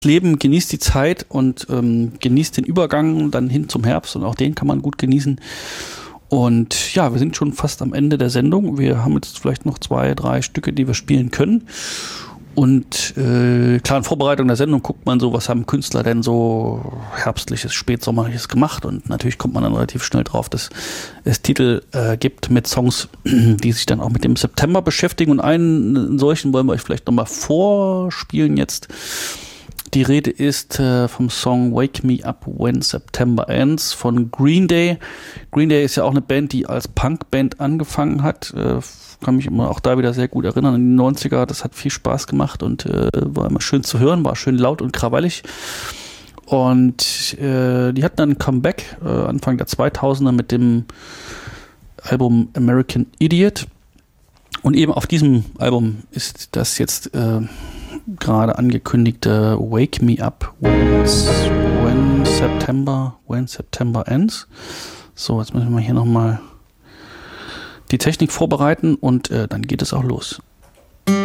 Leben, genießt die Zeit und genießt den Übergang dann hin zum Herbst und auch den kann man gut genießen. Und ja, wir sind schon fast am Ende der Sendung. Wir haben jetzt vielleicht noch 2, 3 Stücke, die wir spielen können. Und klar, in Vorbereitung der Sendung guckt man so, was haben Künstler denn so herbstliches, spätsommerliches gemacht. Und natürlich kommt man dann relativ schnell drauf, dass es Titel gibt mit Songs, die sich dann auch mit dem September beschäftigen. Und einen solchen wollen wir euch vielleicht nochmal vorspielen jetzt. Die Rede ist vom Song Wake Me Up When September Ends von Green Day. Green Day ist ja auch eine Band, die als Punkband angefangen hat. Kann mich immer auch da wieder sehr gut erinnern an die 90er. Das hat viel Spaß gemacht und war immer schön zu hören, war schön laut und krawallig. Und die hatten dann ein Comeback Anfang der 2000er mit dem Album American Idiot. Und eben auf diesem Album ist das jetzt gerade angekündigte Wake Me Up When September Ends. So, jetzt müssen wir hier nochmal die Technik vorbereiten und dann geht es auch los.